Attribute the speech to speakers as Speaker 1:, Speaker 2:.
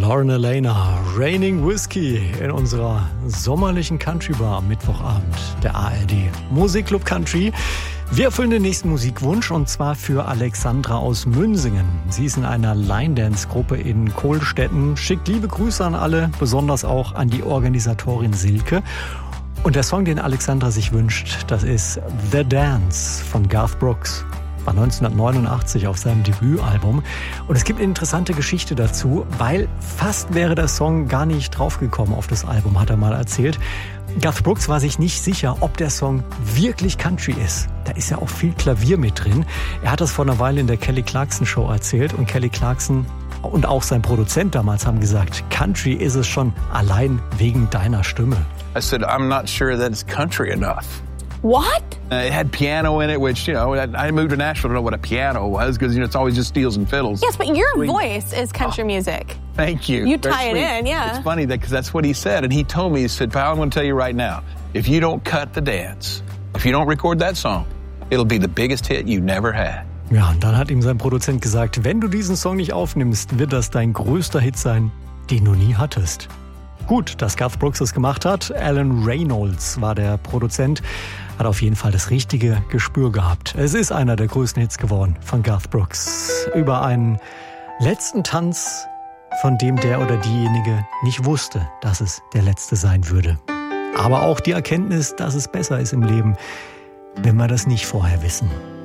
Speaker 1: Lauren Alaina, Raining Whiskey in unserer sommerlichen Country Bar am Mittwochabend der ARD. Musikclub Country. Wir erfüllen den nächsten Musikwunsch und zwar für Alexandra aus Münsingen. Sie ist in einer Line-Dance-Gruppe in Kohlstetten. Schickt liebe Grüße an alle, besonders auch an die Organisatorin Silke. Und der Song, den Alexandra sich wünscht, das ist The Dance von Garth Brooks. War 1989 auf seinem Debütalbum. Und es gibt eine interessante Geschichte dazu, weil fast wäre der Song gar nicht draufgekommen auf das Album, hat er mal erzählt. Garth Brooks war sich nicht sicher, ob der Song wirklich Country ist. Da ist ja auch viel Klavier mit drin. Er hat das vor einer Weile in der Kelly Clarkson Show erzählt und Kelly Clarkson und auch sein Produzent damals haben gesagt, Country ist es schon allein wegen deiner Stimme.
Speaker 2: I said, I'm not sure that it's country enough.
Speaker 3: What?
Speaker 2: It had piano in it, which, you know, I moved to Nashville to know what a piano was because, you know, it's always just steels and fiddles.
Speaker 3: Yes, but your voice is country music.
Speaker 2: Thank you.
Speaker 3: You tie it in, yeah.
Speaker 2: It's funny because that's what he said. And he told me, he said, pal, I'm going to tell you right now, if you don't cut the dance, if you don't record that song, it'll be the biggest hit you never had.
Speaker 1: Ja, und dann hat ihm sein Produzent gesagt, wenn du diesen Song nicht aufnimmst, wird das dein größter Hit sein, den du nie hattest. Gut, dass Garth Brooks es gemacht hat. Alan Reynolds war der Produzent, hat auf jeden Fall das richtige Gespür gehabt. Es ist einer der größten Hits geworden von Garth Brooks. Über einen letzten Tanz, von dem der oder diejenige nicht wusste, dass es der letzte sein würde. Aber auch die Erkenntnis, dass es besser ist im Leben, wenn wir das nicht vorher wissen.